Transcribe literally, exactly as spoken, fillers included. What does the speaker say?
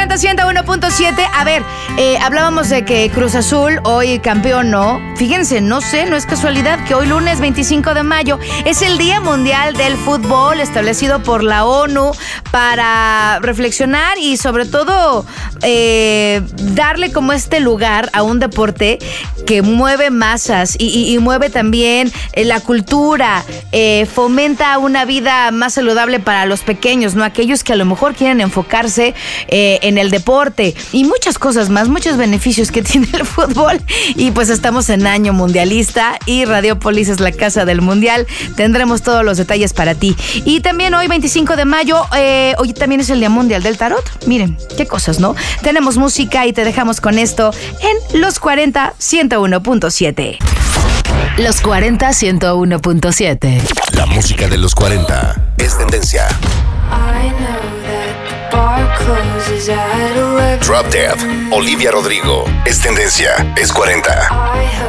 cuarenta, ciento uno punto siete. A ver, eh, hablábamos de que Cruz Azul hoy campeón, ¿no? Fíjense, no sé, no es casualidad que hoy lunes veinticinco de mayo es el Día Mundial del Fútbol establecido por la ONU para reflexionar y sobre todo eh, darle como este lugar a un deporte que mueve masas y, y, y mueve también eh, la cultura, eh, fomenta una vida más saludable para los pequeños, ¿no? Aquellos que a lo mejor quieren enfocarse eh, en el deporte y muchas cosas más, muchos beneficios que tiene el fútbol. Y pues estamos en año mundialista y Radiopolis es la casa del mundial. Tendremos todos los detalles para ti. Y también hoy veinticinco de mayo, eh, hoy también es el Día Mundial del Tarot. Miren, qué cosas, ¿no? Tenemos música y te dejamos con esto en Los cuarenta, ciento uno punto siete. Los cuarenta, ciento uno punto siete. La música de los cuarenta es tendencia. Drop Dead, Olivia Rodrigo. Es tendencia, es cuarenta.